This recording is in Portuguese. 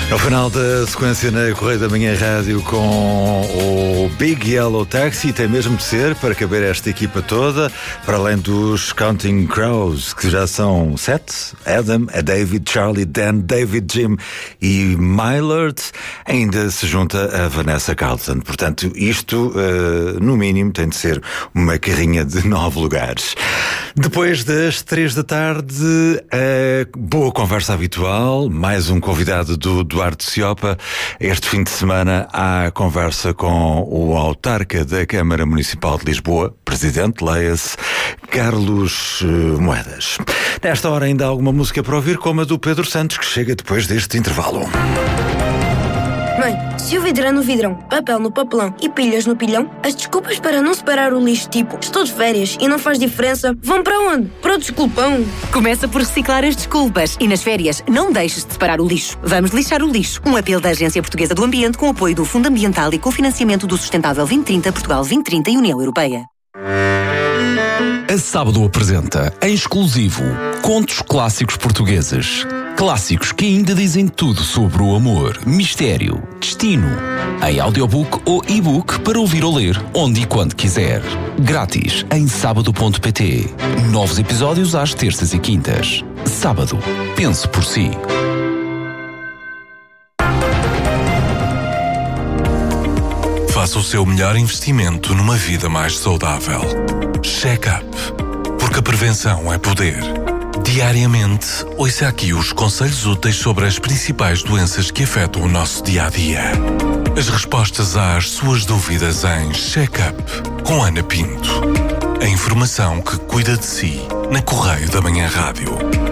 No final da sequência na Correio da Manhã Rádio com o Big Yellow Taxi, tem mesmo de ser para caber esta equipa toda, para além dos Counting Crows, que já são 7, Adam, a David, Charlie, Dan, David, Jim e Mylord, ainda se junta a Vanessa Carlton. Portanto, isto, no mínimo, tem de ser uma carrinha de 9 lugares. Depois das 3 da tarde, a boa conversa habitual, mais um convidado do Duarte Ciopa. Este fim de semana há conversa com o autarca da Câmara Municipal de Lisboa, presidente, leia-se, Carlos Moedas. Nesta hora ainda há alguma música para ouvir, como a do Pedro Santos, que chega depois deste intervalo. Mãe, se o vidro é no vidrão, papel no papelão e pilhas no pilhão, as desculpas para não separar o lixo, tipo estou de férias e não faz diferença, vão para onde? Para o desculpão. Começa por reciclar as desculpas e nas férias não deixes de separar o lixo. Vamos lixar o lixo. Um apelo da Agência Portuguesa do Ambiente com apoio do Fundo Ambiental e cofinanciamento do Sustentável 2030, Portugal 2030 e União Europeia. A Sábado apresenta, em exclusivo, contos clássicos portugueses. Clássicos que ainda dizem tudo sobre o amor, mistério, destino. Em audiobook ou e-book para ouvir ou ler, onde e quando quiser. Grátis em sábado.pt. Novos episódios às terças e quintas. Sábado. Pense por si. Faça o seu melhor investimento numa vida mais saudável. Check-up. Porque a prevenção é poder. Diariamente, ouça aqui os conselhos úteis sobre as principais doenças que afetam o nosso dia-a-dia. As respostas às suas dúvidas em Check-up com Ana Pinto. A informação que cuida de si na Correio da Manhã Rádio.